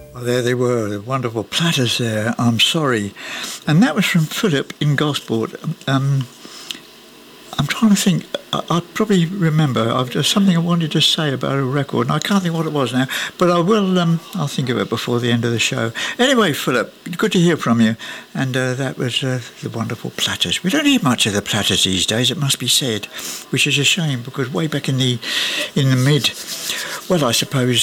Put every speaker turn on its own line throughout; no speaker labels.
Well, there they were, the wonderful Platters there, I'm Sorry. And that was from Philip in Gosport. I'm trying to think, I probably remember, there's something I wanted to say about a record, and I can't think what it was now, but I will, I'll think of it before the end of the show. Anyway, Philip, good to hear from you, and that was the wonderful Platters. We don't hear much of the Platters these days, it must be said, which is a shame, because way back in the mid, well, I suppose,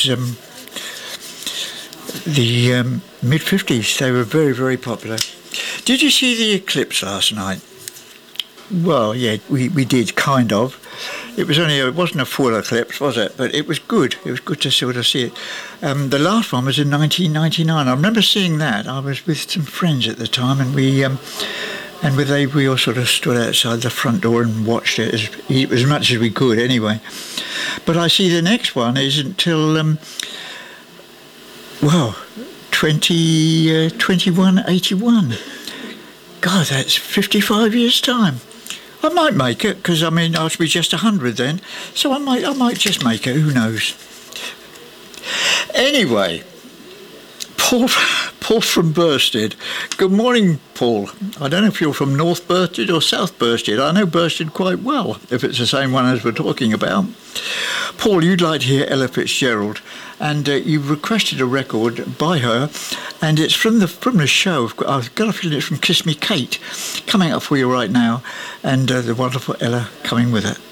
the mid-50s, they were very, very popular. Did you see the eclipse last night? Well, yeah, we did, kind of. It wasn't a full eclipse, was it? But it was good. It was good to sort of see it. The last one was in 1999. I remember seeing that. I was with some friends at the time, and we all sort of stood outside the front door and watched it as much as we could, anyway. But I see the next one isn't until 2181. God, that's 55 years' time. I might make it, because, I should be just 100 then. So I might just make it, who knows. Anyway, Paul from Bursted. Good morning, Paul. I don't know if you're from North Bursted or South Bursted. I know Bursted quite well, if it's the same one as we're talking about. Paul, you'd like to hear Ella Fitzgerald, and you've requested a record by her, and it's from the show. I've got a feeling it's from Kiss Me Kate, coming up for you right now, and the wonderful Ella coming with it.